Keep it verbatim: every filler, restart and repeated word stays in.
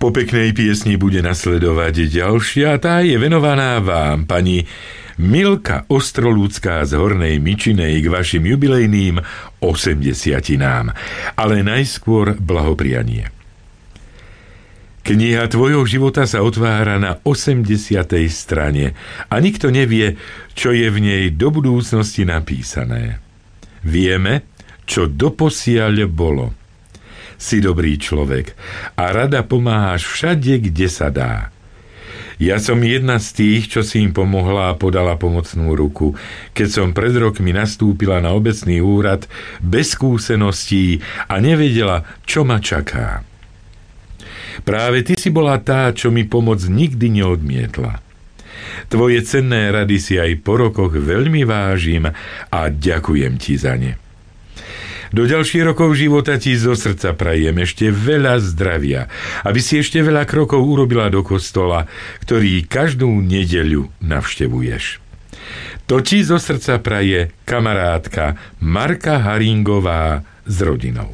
Po peknej piesni bude nasledovať ďalšia, tá je venovaná vám, pani Milka Ostrolúcká z Hornej Mičinej, k vašim jubilejným osemdesiatinám. Ale najskôr blahoprianie. Kniha tvojho života sa otvára na osemdesiatej strane a nikto nevie, čo je v nej do budúcnosti napísané. Vieme, čo doposiaľ bolo. Si dobrý človek a rada pomáhaš všade, kde sa dá. Ja som jedna z tých, čo si im pomohla a podala pomocnú ruku, keď som pred rokmi nastúpila na obecný úrad bez skúseností a nevedela, čo ma čaká. Práve ty si bola tá, čo mi pomoc nikdy neodmietla. Tvoje cenné rady si aj po rokoch veľmi vážim a ďakujem ti za ne. Do ďalších rokov života ti zo srdca prajem ešte veľa zdravia, aby si ešte veľa krokov urobila do kostola, ktorý každú nedeľu navštevuješ. To ti zo srdca praje kamarátka Marka Haringová s rodinou.